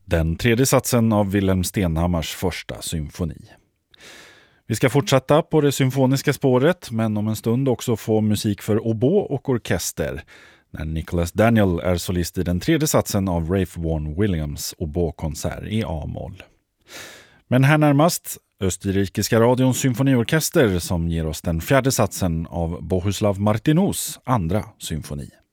Den tredje satsen av Wilhelm Stenhammars första symfoni. Vi ska fortsätta på det symfoniska spåret, men om en stund också få musik för oboe och orkester, när Nicholas Daniel är solist i den tredje satsen av Ralph Vaughan Williams oboe-konsert i A-moll. Men här närmast Österrikiska radions symfoniorkester som ger oss den fjärde satsen av Bohuslav Martinus andra symfoni.